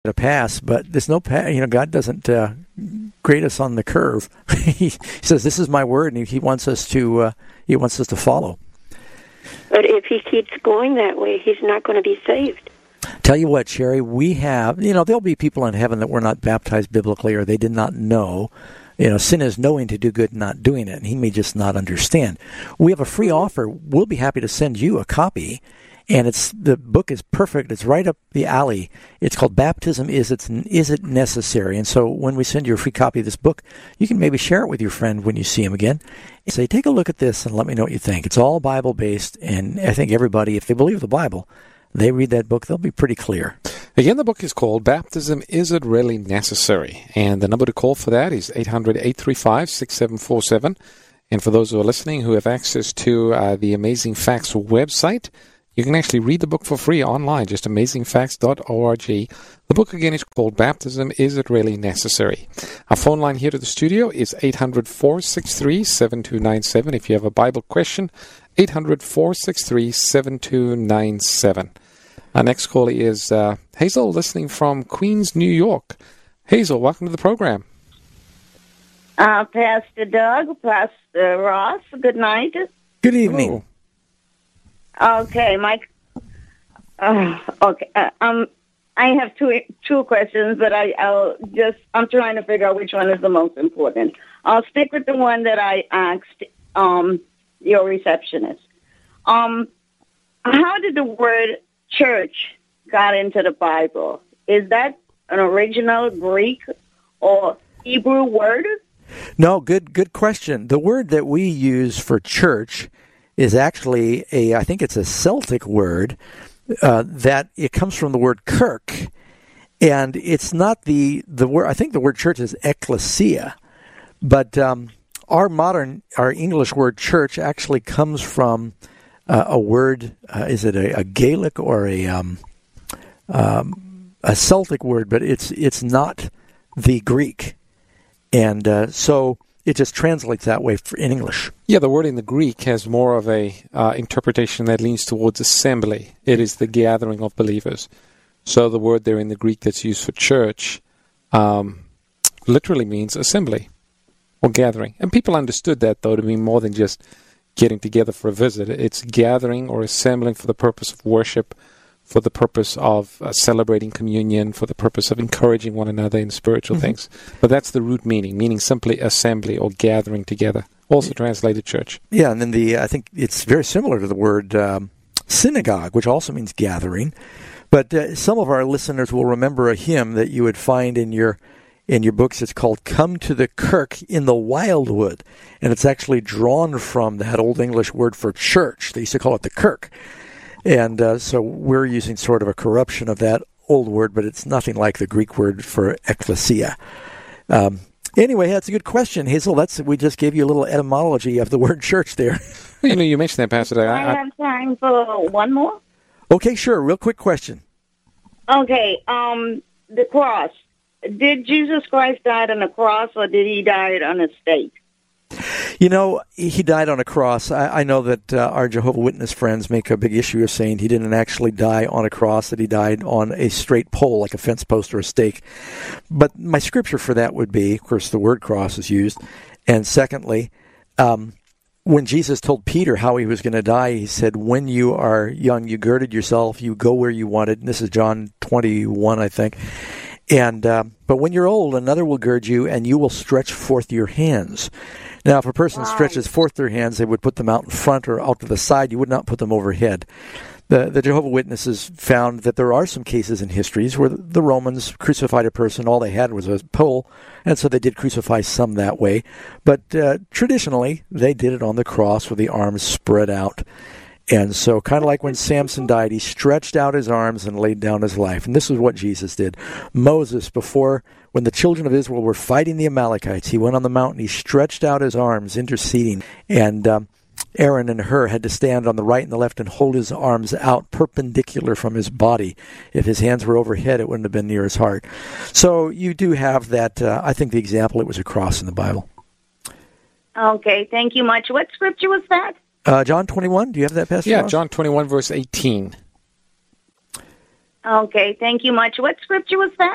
a pass, but there's no God doesn't grade us on the curve. He says, "This is my word," and He wants us to follow. But if he keeps going that way, he's not going to be saved. Tell you what, Sherry, we have, there'll be people in heaven that were not baptized biblically or they did not know. Sin is knowing to do good and not doing it, and he may just not understand. We have a free offer. We'll be happy to send you a copy, and the book is perfect. It's right up the alley. It's called Baptism, Is It Necessary? And so when we send you a free copy of this book, you can maybe share it with your friend when you see him again. Say, take a look at this and let me know what you think. It's all Bible-based, and I think everybody, if they believe the Bible, they read that book, they'll be pretty clear. Again, the book is called Baptism, Is It Really Necessary? And the number to call for that is 800-835-6747. And for those who are listening who have access to the Amazing Facts website, you can actually read the book for free online, just amazingfacts.org. The book, again, is called Baptism, Is It Really Necessary? Our phone line here to the studio is 800-463-7297. If you have a Bible question, 800-463-7297. Our next caller is Hazel, listening from Queens, New York. Hazel, welcome to the program. Pastor Doug, Pastor Ross, good night. Good evening. Okay, Mike. I have two questions, but I'm trying to figure out which one is the most important. I'll stick with the one that I asked your receptionist. How did the word church got into the Bible? Is that an original Greek or Hebrew word? No, good question. The word that we use for church is actually I think it's a Celtic word that it comes from the word kirk, and it's not the word. I think the word church is ecclesia, but our English word church actually comes from a word. Is it a Gaelic or a Celtic word? But it's not the Greek, and so it just translates that way in English. Yeah, the word in the Greek has more of a interpretation that leans towards assembly. It is the gathering of believers. So the word there in the Greek that's used for church literally means assembly or gathering. And people understood that, though, to mean more than just getting together for a visit. It's gathering or assembling for the purpose of worship, for the purpose of celebrating communion, for the purpose of encouraging one another in spiritual things. But that's the root meaning simply assembly or gathering together, also translated church. Yeah, and then I think it's very similar to the word synagogue, which also means gathering. But some of our listeners will remember a hymn that you would find in your books. It's called "Come to the Kirk in the Wildwood," and it's actually drawn from that Old English word for church. They used to call it the kirk. And so we're using sort of a corruption of that old word, but it's nothing like the Greek word for ecclesia. Anyway, that's a good question, Hazel. We just gave you a little etymology of the word church there. Well, you mentioned that, Pastor. I have time for one more. Okay, sure. Real quick question. Okay, the cross. Did Jesus Christ die on a cross, or did he die on a stake? He died on a cross. I know that our Jehovah's Witness friends make a big issue of saying he didn't actually die on a cross, that he died on a straight pole, like a fence post or a stake. But my scripture for that would be, of course, the word cross is used. And secondly, when Jesus told Peter how he was going to die, he said, when you are young, you girded yourself, you go where you wanted. And this is John 21, I think. And but when you're old, another will gird you, and you will stretch forth your hands. Now, if a person stretches forth their hands, they would put them out in front or out to the side. You would not put them overhead. The Jehovah's Witnesses found that there are some cases in histories where the Romans crucified a person. All they had was a pole, and so they did crucify some that way. But traditionally, they did it on the cross with the arms spread out. And so kind of like when Samson died, he stretched out his arms and laid down his life. And this is what Jesus did. Moses, when the children of Israel were fighting the Amalekites, he went on the mountain, he stretched out his arms, interceding. And Aaron and Hur had to stand on the right and the left and hold his arms out perpendicular from his body. If his hands were overhead, it wouldn't have been near his heart. So you do have that, I think the example, it was a cross in the Bible. Okay, thank you much. What scripture was that? John 21, do you have that, Pastor Yeah, Ross? John 21, verse 18. Okay, thank you much. What scripture was that?